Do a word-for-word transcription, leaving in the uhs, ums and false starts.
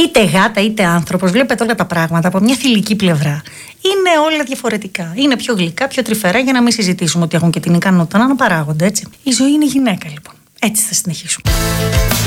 είτε γάτα είτε άνθρωπος, βλέπετε όλα τα πράγματα από μια θηλυκή πλευρά. Είναι όλα διαφορετικά. Είναι πιο γλυκά, πιο τρυφερά, για να μην συζητήσουμε ότι έχουν και την ικανότητα να αναπαράγονται, έτσι. Η ζωή είναι γυναίκα, λοιπόν. Έτσι θα συνεχίσουμε.